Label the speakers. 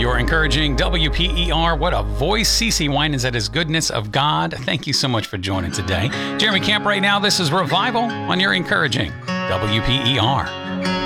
Speaker 1: You're encouraging WPER. What a voice. CeCe Winans at His Goodness of God. Thank you so much for joining today. Jeremy Camp right now. This is Revival on your encouraging WPER.